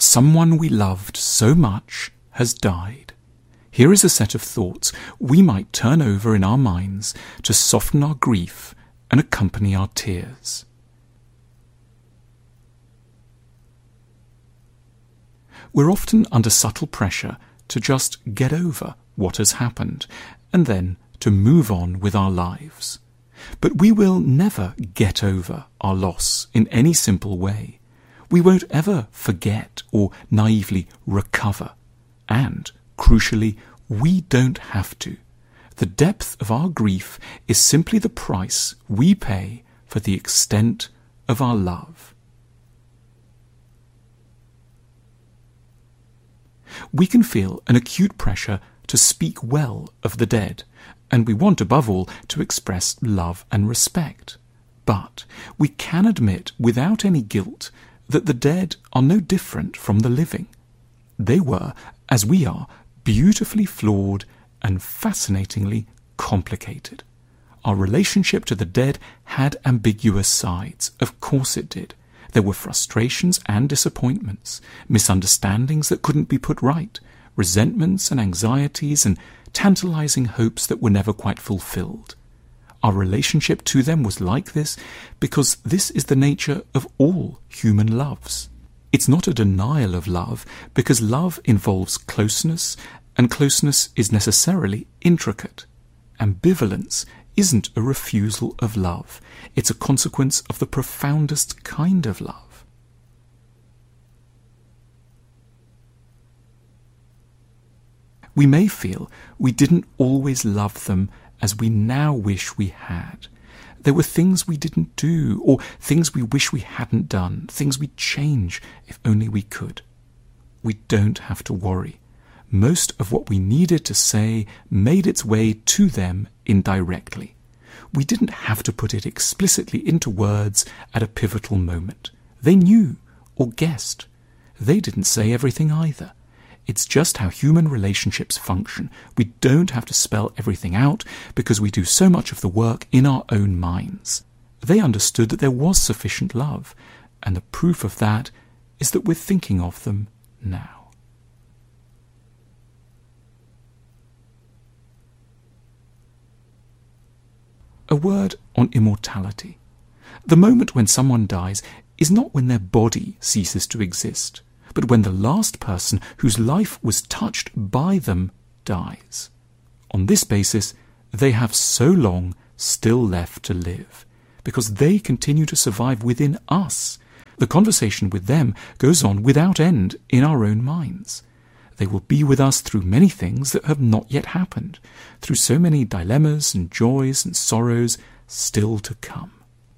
Someone we loved so much has died. Here is a set of thoughts we might turn over in our minds to soften our grief and accompany our tears. We're often under subtle pressure to just get over what has happened and then to move on with our lives. But we will never get over our loss in any simple way. We won't ever forget or naively recover. And, crucially, we don't have to. The depth of our grief is simply the price we pay for the extent of our love. We can feel an acute pressure to speak well of the dead, and we want above all to express love and respect. But we can admit without any guilt that the dead are no different from the living. They were, as we are, beautifully flawed and fascinatingly complicated. Our relationship to the dead had ambiguous sides. Of course it did. There were frustrations and disappointments, misunderstandings that couldn't be put right, resentments and anxieties and tantalizing hopes that were never quite fulfilled. Our relationship to them was like this because this is the nature of all human loves. It's not a denial of love because love involves closeness, and closeness is necessarily intricate. Ambivalence isn't a refusal of love. It's a consequence of the profoundest kind of love. We may feel we didn't always love them as we now wish we had. There were things we didn't do, or things we wish we hadn't done, things we'd change if only we could. We don't have to worry. Most of what we needed to say made its way to them indirectly. We didn't have to put it explicitly into words at a pivotal moment. They knew or guessed. They didn't say everything either. It's just how human relationships function. We don't have to spell everything out because we do so much of the work in our own minds. They understood that there was sufficient love, and the proof of that is that we're thinking of them now. A word on immortality. The moment when someone dies is not when their body ceases to exist, but when the last person whose life was touched by them dies. On this basis, they have so long still left to live, because they continue to survive within us. The conversation with them goes on without end in our own minds. They will be with us through many things that have not yet happened, through so many dilemmas and joys and sorrows still to come.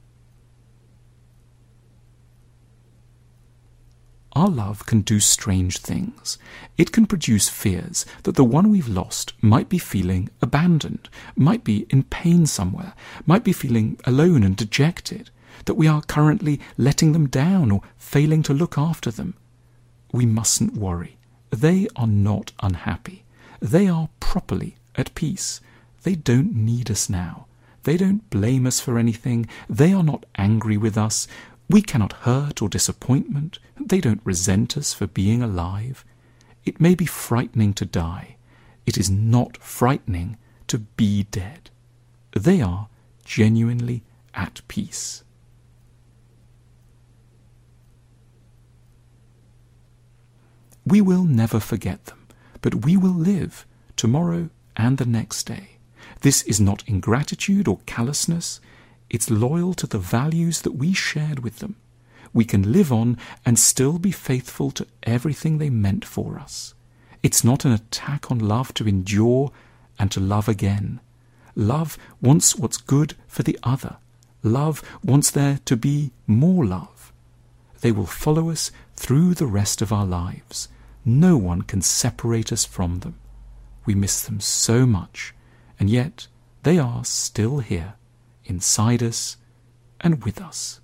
Our love can do strange things. It can produce fears that the one we've lost might be feeling abandoned, might be in pain somewhere, might be feeling alone and dejected, that we are currently letting them down or failing to look after them. We mustn't worry. They are not unhappy. They are properly at peace. They don't need us now. They don't blame us for anything. They are not angry with us. We cannot hurt or disappointment. They don't resent us for being alive. It may be frightening to die. It is not frightening to be dead. They are genuinely at peace. We will never forget them, but we will live tomorrow and the next day. This is not ingratitude or callousness. It's loyal to the values that we shared with them. We can live on and still be faithful to everything they meant for us. It's not an attack on love to endure and to love again. Love wants what's good for the other. Love wants there to be more love. They will follow us through the rest of our lives. No one can separate us from them. We miss them so much, and yet they are still here, inside us and with us.